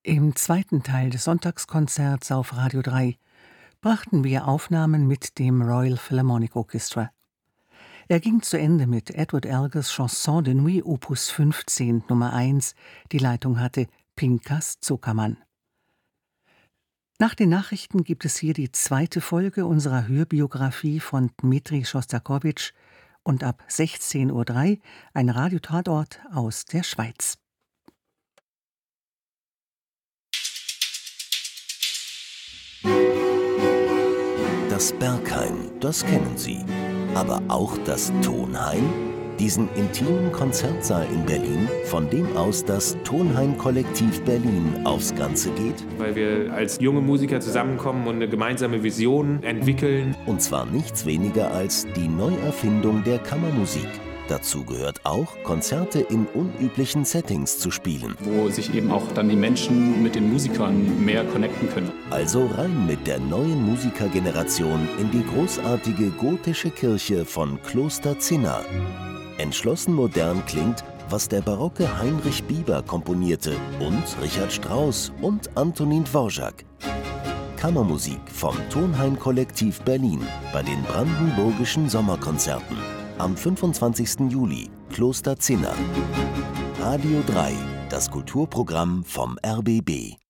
Im zweiten Teil des Sonntagskonzerts auf Radio 3 brachten wir Aufnahmen mit dem Royal Philharmonic Orchestra. Er ging zu Ende mit Edward Elgars Chanson de Nuit Opus 15 Nummer 1, die Leitung hatte Pinkas Zuckermann. Nach den Nachrichten gibt es hier die zweite Folge unserer Hörbiografie von Dmitri Schostakowitsch und ab 16:03 Uhr ein Radiotatort aus der Schweiz. Das Berghain, das kennen Sie. Aber auch das Tonhain? Diesen intimen Konzertsaal in Berlin, von dem aus das Tonhain-Kollektiv Berlin aufs Ganze geht? Weil wir als junge Musiker zusammenkommen und eine gemeinsame Vision entwickeln. Und zwar nichts weniger als die Neuerfindung der Kammermusik. Dazu gehört auch, Konzerte in unüblichen Settings zu spielen. Wo sich eben auch dann die Menschen mit den Musikern mehr connecten können. Also rein mit der neuen Musikergeneration in die großartige gotische Kirche von Kloster Zinna. Entschlossen modern klingt, was der barocke Heinrich Bieber komponierte und Richard Strauss und Antonin Dvorak. Kammermusik vom Tonhain-Kollektiv Berlin bei den Brandenburgischen Sommerkonzerten. Am 25. Juli, Kloster Zinna. Radio 3, das Kulturprogramm vom RBB.